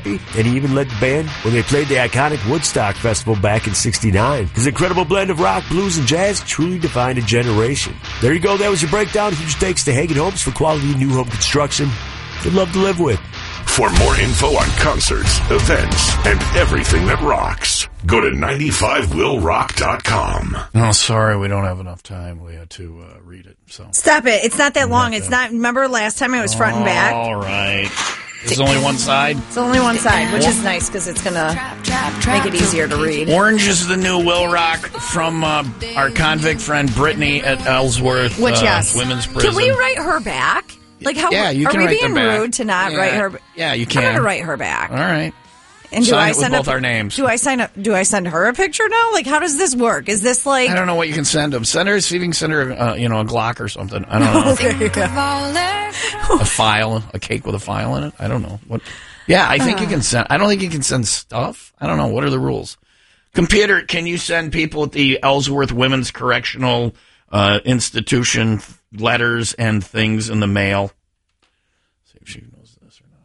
happy, and he even led the band when they played the iconic Woodstock Festival back in '69. His incredible blend of rock, blues, and jazz truly defined a generation. There you go. That was your breakdown. Huge thanks to Hagen Homes for quality new home construction. Good love to live with. For more info on concerts, events, and everything that rocks, go to 95willrock.com. Oh, sorry, we don't have enough time, Leah, to read it. So Stop it. It's not that long. It's not. Remember last time I was front and back? All right. There's only one side? It's only one side, which is nice because it's going to make it easier to read. Orange is the new Will Rock from our convict friend Brittany at Ellsworth Women's Prison. Can we write her back? Like, how you are can we write being rude to not write her? Yeah, you can. I'm going to write her back. All right. And sign it with both our names. Do I send her a picture now? Like, how does this work? Is this like? I don't know what you can send them. Send her, see if you can send her, a Glock or something. I don't know. A file, a cake with a file in it. I don't know what. Yeah, I think you can send. I don't think you can send stuff. I don't know. What are the rules? Computer, can you send people at the Ellsworth Women's Correctional Institution letters and things in the mail? See if she knows this or not.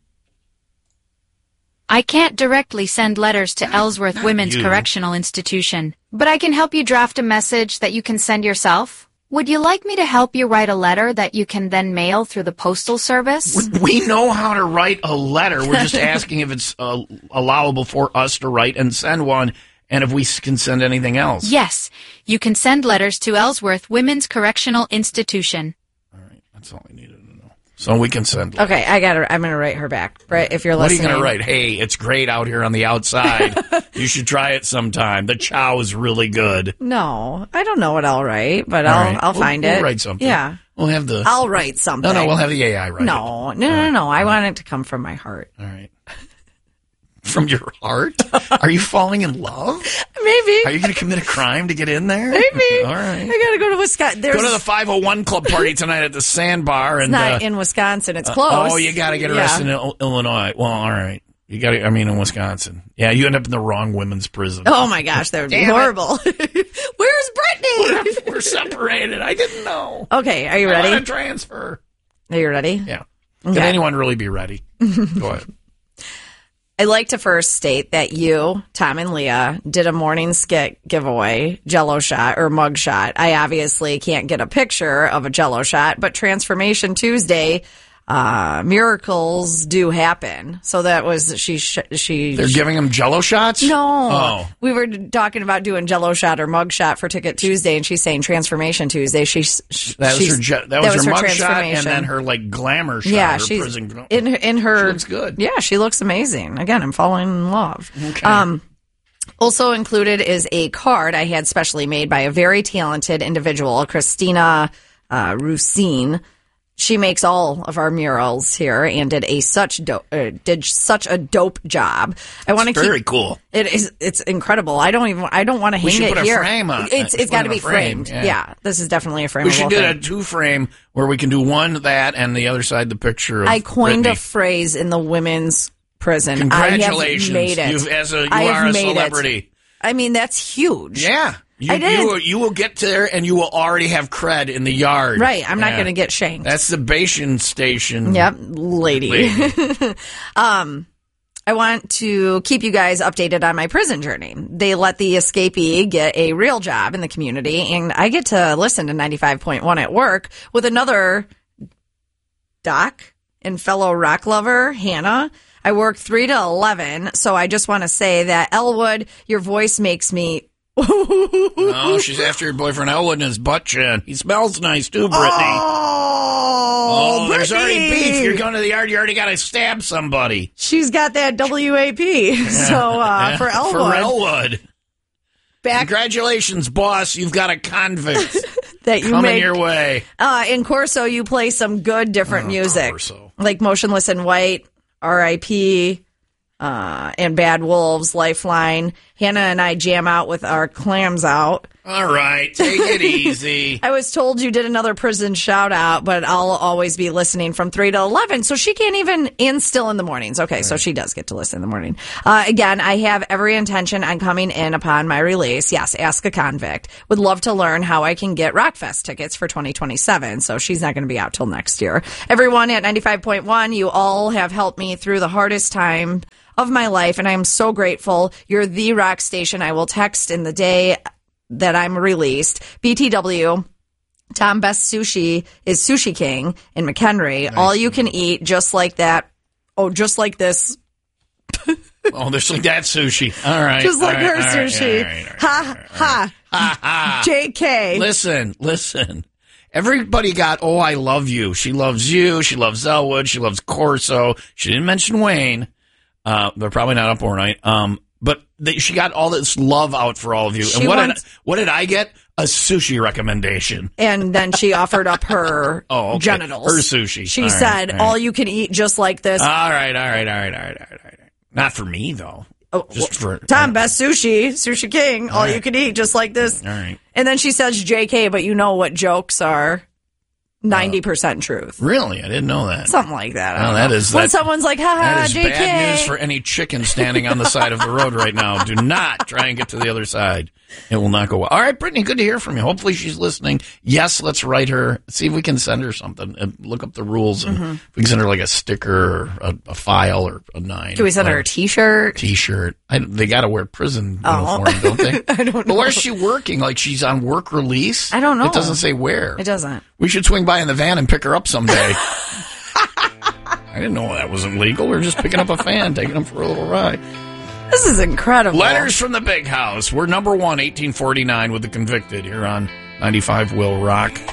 I can't directly send letters to Ellsworth Women's Correctional Institution, but I can help you draft a message that you can send yourself. Would you like me to help you write a letter that you can then mail through the Postal Service? We know how to write a letter. We're just asking if it's allowable for us to write and send one, and if we can send anything else. Yes, you can send letters to Ellsworth Women's Correctional Institution. All right, that's all I needed to know. So we can send letters. Okay, I got her. I'm going to write her back. Brett, if you're listening. What are you going to write? Hey, it's great out here on the outside. You should try it sometime. The chow is really good. No, I don't know what I'll write, but I'll find it. We'll write something. Yeah. We'll have the. I'll write something. No, we'll have the AI write it. No. I want it to come from my heart. All right. From your heart? Are you falling in love? Maybe. Are you going to commit a crime to get in there? Maybe. All right. I got to go to Wisconsin. Go to the 501 Club party tonight at the Sandbar. It's not in Wisconsin. It's close. You got to get arrested in Illinois. Well, all right. You got to, in Wisconsin. Yeah, you end up in the wrong women's prison. Oh, my gosh. That would be horrible. Where's Brittany? We're separated. I didn't know. Okay. Are you ready? I want to transfer. Are you ready? Yeah. Okay. Can anyone really be ready? Go ahead. I'd like to first state that you, Tom and Leah, did a morning skit giveaway, Jell-O shot or mug shot. I obviously can't get a picture of a Jell-O shot, but Transformation Tuesday, miracles do happen. So that was They're giving them Jell-O shots? No. We were talking about doing Jell-O shot or mug shot for Ticket Tuesday, and she's saying Transformation Tuesday. That was her mug shot, and then her glamour shot. Yeah, her she's prison. in her. She looks good. Yeah, she looks amazing. Again, I'm falling in love. Okay. Also included is a card I had specially made by a very talented individual, Christina Rusine. She makes all of our murals here and did such a dope job. I want to keep very cool. It's incredible. I don't want to hang it here. We should put a frame on. It's got to be framed. Yeah, this is definitely a frame. We should do a 2-frame where we can do one that and the other side the picture of I coined Brittany. a phrase in the women's prison. Congratulations. I have made it. You are a celebrity. I mean, that's huge. Yeah. You will get there and you will already have cred in the yard. Right. I'm not going to get shanked. That's the Bashan station. Yep. Lady. I want to keep you guys updated on my prison journey. They let the escapee get a real job in the community, and I get to listen to 95.1 at work with another doc and fellow rock lover, Hannah. I work 3 to 11, so I just want to say that, Elwood, your voice makes me... No, she's after your boyfriend Elwood and his butt chin. He smells nice too, Brittany. Oh, there's Brittany. already beef. You're going to the yard. You already got to stab somebody. She's got that WAP. So for Elwood. For Elwood. Back. Congratulations, boss. You've got a convict that you coming your way. In Corso, you play some good different music. Corso. Like Motionless in White, R.I.P., and Bad Wolves, Lifeline. Hannah and I jam out with our clams out. All right, take it easy. I was told you did another prison shout out, but I'll always be listening from 3 to 11. So she can't even still in the mornings. Okay, right. So she does get to listen in the morning. Again, I have every intention on coming in upon my release. Yes, Ask a Convict. Would love to learn how I can get Rockfest tickets for 2027. So she's not going to be out till next year. Everyone at 95.1, you all have helped me through the hardest time of my life, and I am so grateful. You're the rock station I will text in the day that I'm released. BTW, Tom Best Sushi is Sushi King in McHenry. Nice. All you can eat, just like that. Oh, just like this. Oh, just like that sushi. All right. Just like her sushi. Ha, ha. JK. Listen. Everybody got, oh, I love you. She loves you. She loves Elwood. She loves Corso. She didn't mention Wayne. They're probably not up all night. But she got all this love out for all of you. And what did I get? A sushi recommendation. And then she offered up her genitals. Her sushi. She said, all you can eat just like this. All right. Not for me, though. Oh, just for Tom Best Sushi King. All you can eat just like this. All right. And then she says JK, but you know what jokes are 90% truth. Really? I didn't know that. Something like that. When someone's like, haha, JK. That is bad news for any chicken standing on the side of the road right now. Do not try and get to the other side. It will not go well. All right, Brittany, good to hear from you. Hopefully she's listening. Yes, let's write her. See if we can send her something. And look up the rules. And if we can send her like a sticker or a file or a 9. Can we send her a T-shirt? T-shirt. They got to wear prison uniform, don't they? I don't know. But where's she working? Like she's on work release? I don't know. It doesn't say where. It doesn't. We should swing by in the van and pick her up someday. I didn't know that wasn't legal. We're just picking up a fan, taking him for a little ride. This is incredible. Letters from the Big House. We're number 1, 1849 with The Convicted here on 95 Will Rock.